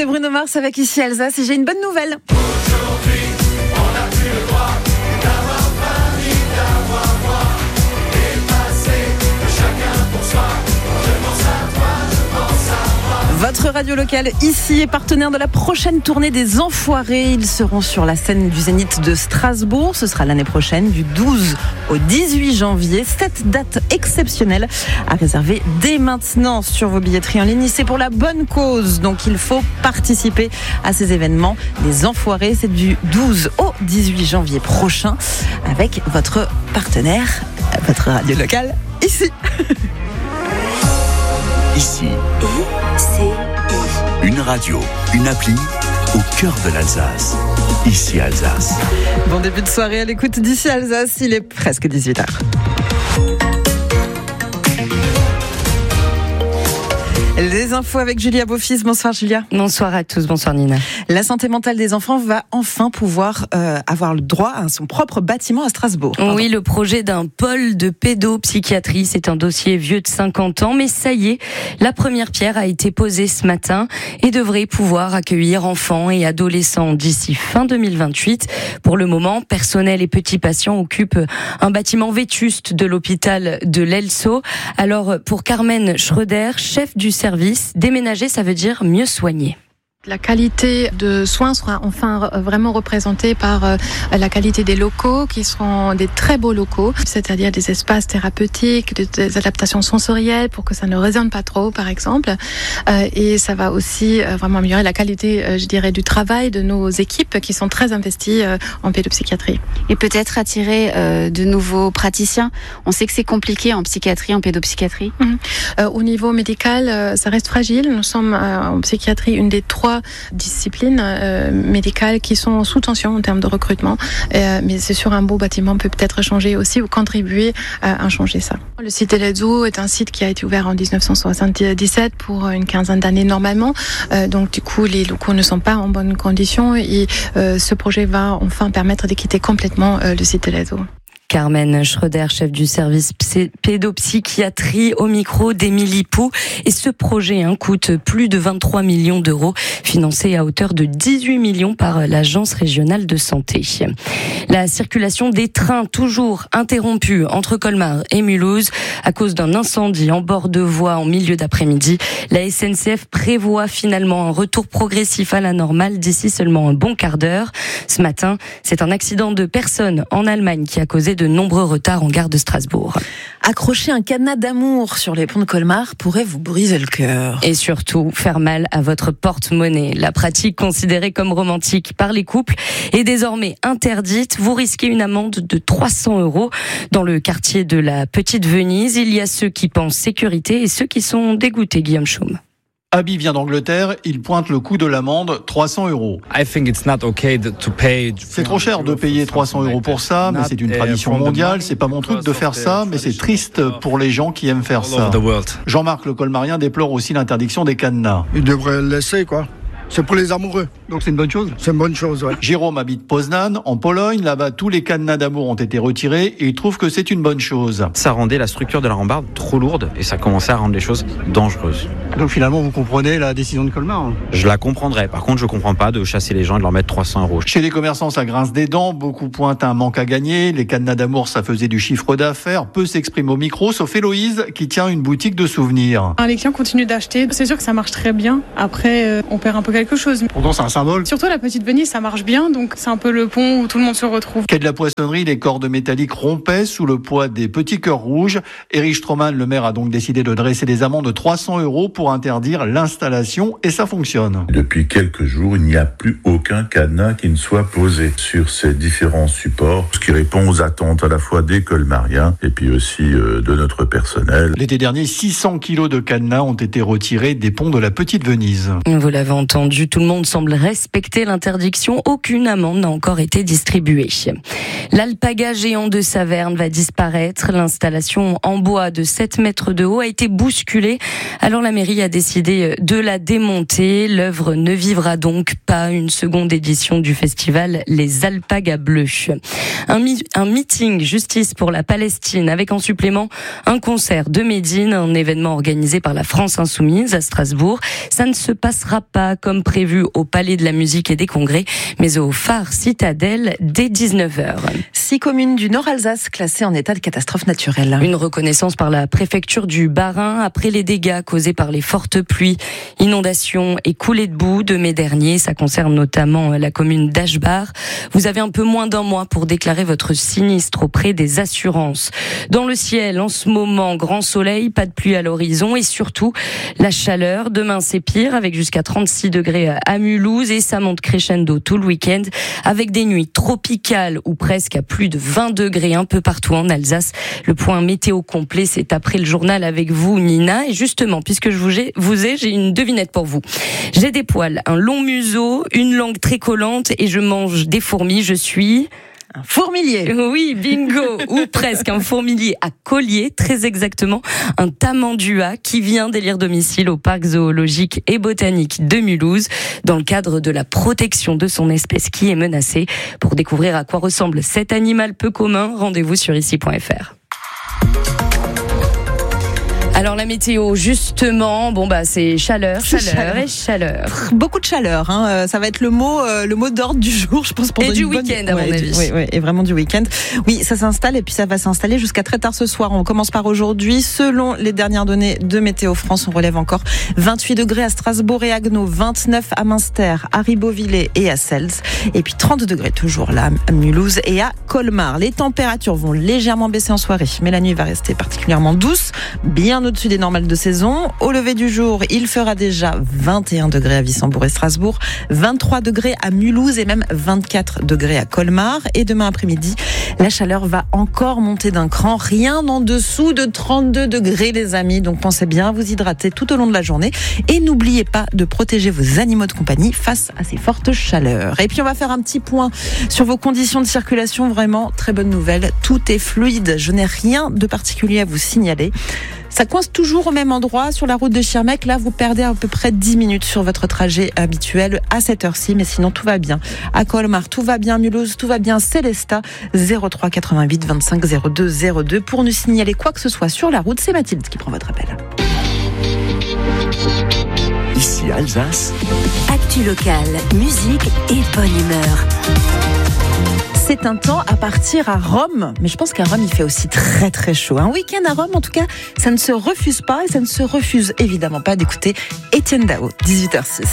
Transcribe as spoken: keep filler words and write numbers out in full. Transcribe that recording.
C'est Bruno Mars avec Ici Alsace et j'ai une bonne nouvelle. Aujourd'hui, on n'a plus le droit d'avoir peur ni d'avoir froid. Et passer de chacun pour soi. Je pense à toi, je pense à moi. Votre radio locale ici est partenaire de la prochaine tournée des Enfoirés. Ils seront sur la scène du Zénith de Strasbourg. Ce sera l'année prochaine, du douze au dix-huit janvier. Cette date exceptionnelle à réserver dès maintenant sur vos billetteries en ligne. C'est pour la bonne cause, donc il faut participer à ces événements. Les Enfoirés, c'est du douze au dix-huit janvier prochain avec votre partenaire, votre radio locale ici. Ici, I C I. une radio, une appli au cœur de l'Alsace. Ici Alsace. Bon début de soirée à l'écoute d'Ici Alsace, il est presque dix-huit heures. Les infos avec Julia Beaufils. Bonsoir Julia. Bonsoir à tous, bonsoir Nina. La santé mentale des enfants va enfin pouvoir euh, avoir le droit à son propre bâtiment à Strasbourg. Pardon. Oui, le projet d'un pôle de pédopsychiatrie, c'est un dossier vieux de cinquante ans, mais ça y est, la première pierre a été posée ce matin et devrait pouvoir accueillir enfants et adolescents d'ici fin deux mille vingt-huit. Pour le moment, personnel et petits patients occupent un bâtiment vétuste de l'hôpital de l'Elso. Alors, pour Carmen Schröder, chef du service, déménager, ça veut dire mieux soigner. La qualité de soins sera enfin vraiment représentée par la qualité des locaux qui seront des très beaux locaux, c'est-à-dire des espaces thérapeutiques, des adaptations sensorielles pour que ça ne résonne pas trop par exemple. Et ça va aussi vraiment améliorer la qualité, je dirais, du travail de nos équipes qui sont très investies en pédopsychiatrie. Et peut-être attirer de nouveaux praticiens. On sait que c'est compliqué en psychiatrie, en pédopsychiatrie. Mmh. Au niveau médical, ça reste fragile. Nous sommes en psychiatrie une des trois disciplines euh, médicales qui sont sous tension en termes de recrutement, euh, mais c'est sur un beau bâtiment peut peut-être changer aussi ou contribuer à, à changer ça. Le site Elezzo est un site qui a été ouvert en dix-neuf cent soixante-dix-sept pour une quinzaine d'années normalement, euh, donc du coup les locaux ne sont pas en bonne condition et euh, ce projet va enfin permettre de quitter complètement euh, le site Elezzo. Carmen Schröder, chef du service pédopsychiatrie, au micro d'Émilie Pou. Et ce projet hein, coûte plus de vingt-trois millions d'euros, financé à hauteur de dix-huit millions par l'Agence régionale de santé. La circulation des trains toujours interrompue entre Colmar et Mulhouse à cause d'un incendie en bord de voie en milieu d'après-midi. La S N C F prévoit finalement un retour progressif à la normale d'ici seulement un bon quart d'heure. Ce matin, c'est un accident de personne en Allemagne qui a causé de nombreux retards en gare de Strasbourg. Accrocher un cadenas d'amour sur les ponts de Colmar pourrait vous briser le cœur. Et surtout, faire mal à votre porte-monnaie. La pratique considérée comme romantique par les couples est désormais interdite. Vous risquez une amende de trois cents euros. Dans le quartier de la Petite Venise, il y a ceux qui pensent sécurité et ceux qui sont dégoûtés, Guillaume Chaume. Abby vient d'Angleterre, il pointe le coût de l'amende, trois cents euros. C'est trop cher de payer trois cents euros pour ça, mais c'est une tradition mondiale, c'est pas mon truc de faire ça, mais c'est triste pour les gens qui aiment faire ça. Jean-Marc le Colmarien déplore aussi l'interdiction des cadenas. Il devrait le laisser, quoi. C'est pour les amoureux. Donc c'est une bonne chose ? C'est une bonne chose, ouais. Jérôme habite Poznan, en Pologne. Là-bas, tous les cadenas d'amour ont été retirés et il trouve que c'est une bonne chose. Ça rendait la structure de la rambarde trop lourde et ça commençait à rendre les choses dangereuses. Donc finalement, vous comprenez la décision de Colmar ? Je la comprendrais. Par contre, je comprends pas de chasser les gens et de leur mettre trois cents euros. Chez les commerçants, ça grince des dents. Beaucoup pointent un manque à gagner. Les cadenas d'amour, ça faisait du chiffre d'affaires. Peu s'expriment au micro, sauf Héloïse qui tient une boutique de souvenirs. Les clients continuent d'acheter. C'est sûr que ça marche très bien. Après, euh, on perd un peu quelque chose. Pourtant, c'est un symbole. Surtout la Petite Venise, ça marche bien, donc c'est un peu le pont où tout le monde se retrouve. Quai de la Poissonnerie, les cordes métalliques rompaient sous le poids des petits cœurs rouges. Éric Stroman, le maire, a donc décidé de dresser des amendes de trois cents euros pour interdire l'installation et ça fonctionne. Depuis quelques jours, il n'y a plus aucun cadenas qui ne soit posé sur ces différents supports, ce qui répond aux attentes à la fois des colmariens et puis aussi euh, de notre personnel. L'été dernier, six cents kilos de cadenas ont été retirés des ponts de la Petite Venise. Vous l'avez entendu, tout le monde semble respecter l'interdiction. Aucune amende n'a encore été distribuée. L'alpaga géant de Saverne va disparaître. L'installation en bois de sept mètres de haut a été bousculée. Alors la mairie a décidé de la démonter. L'œuvre ne vivra donc pas. Une seconde édition du festival Les Alpagas Bleus. Un, mi- un meeting justice pour la Palestine avec en supplément un concert de Médine, un événement organisé par la France Insoumise à Strasbourg. Ça ne se passera pas comme comme prévu au Palais de la Musique et des Congrès, mais au Phare Citadelle dès dix-neuf heures. Six communes du Nord-Alsace classées en état de catastrophe naturelle. Une reconnaissance par la préfecture du Bas-Rhin après les dégâts causés par les fortes pluies, inondations et coulées de boue de mai dernier. Ça concerne notamment la commune d'Aschbach. Vous avez un peu moins d'un mois pour déclarer votre sinistre auprès des assurances. Dans le ciel, en ce moment, grand soleil, pas de pluie à l'horizon et surtout la chaleur. Demain, c'est pire avec jusqu'à trente-six degrés à Mulhouse et ça monte crescendo tout le week-end avec des nuits tropicales ou presque à plus de vingt degrés un peu partout en Alsace. Le point météo complet, c'est après le journal avec vous, Nina. Et justement, puisque je vous ai, vous ai, j'ai une devinette pour vous. J'ai des poils, un long museau, une langue très collante et je mange des fourmis. Je suis... Un fourmilier. Oui, bingo. Ou presque un fourmilier à collier, très exactement. Un tamandua qui vient d'élire domicile au parc zoologique et botanique de Mulhouse dans le cadre de la protection de son espèce qui est menacée. Pour découvrir à quoi ressemble cet animal peu commun, rendez-vous sur ici point f r. Alors la météo, justement, bon bah c'est chaleur, chaleur, chaleur et chaleur. Beaucoup de chaleur, hein. Ça va être le mot, euh, le mot d'ordre du jour, je pense. Pour et du bonne... week-end, à ouais, mon avis. Oui, oui, et vraiment du week-end. Oui, ça s'installe et puis ça va s'installer jusqu'à très tard ce soir. On commence par aujourd'hui. Selon les dernières données de Météo France, on relève encore vingt-huit degrés à Strasbourg et Haguenau, vingt-neuf à Münster, à Ribeauvillé et à Sels, et puis trente degrés toujours là à Mulhouse et à Colmar. Les températures vont légèrement baisser en soirée, mais la nuit va rester particulièrement douce, bien au-dessus des normales de saison. Au lever du jour, il fera déjà vingt et un degrés à Wissembourg et Strasbourg, vingt-trois degrés à Mulhouse et même vingt-quatre degrés à Colmar. Et demain après-midi, la chaleur va encore monter d'un cran. Rien en dessous de trente-deux degrés, les amis. Donc pensez bien à vous hydrater tout au long de la journée. Et n'oubliez pas de protéger vos animaux de compagnie face à ces fortes chaleurs. Et puis on va faire un petit point sur vos conditions de circulation. Vraiment, très bonne nouvelle. Tout est fluide. Je n'ai rien de particulier à vous signaler. Ça coince toujours au même endroit sur la route de Schirmeck. Là, vous perdez à peu près dix minutes sur votre trajet habituel à cette heure-ci. Mais sinon, tout va bien. À Colmar, tout va bien. Mulhouse, tout va bien. Célestat, zéro trois quatre-vingt-huit vingt-cinq zéro deux zéro deux. Pour nous signaler quoi que ce soit sur la route, c'est Mathilde qui prend votre appel. Ici Alsace. Actu locale, musique et bonne humeur. C'est un temps à partir à Rome, mais je pense qu'à Rome il fait aussi très très chaud. Un week-end à Rome, en tout cas, ça ne se refuse pas et ça ne se refuse évidemment pas d'écouter Étienne Dao, dix-huit heures six.